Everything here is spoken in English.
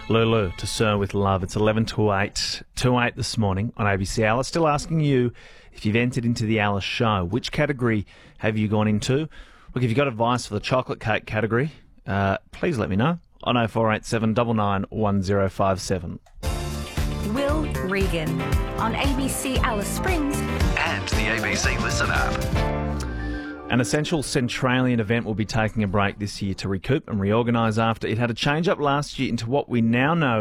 Lulu to Sir with Love. It's 11 to 8, 2-8 this morning on ABC Alice. Still asking you if you've entered into the Alice show. Which category have you gone into? Look, if you've got advice for the chocolate cake category, please let me know on 0487 99 1057. Will Regan on ABC Alice Springs and the ABC Listen app. An essential Centralian event will be taking a break this year to recoup and reorganise after it had a change-up last year into what we now know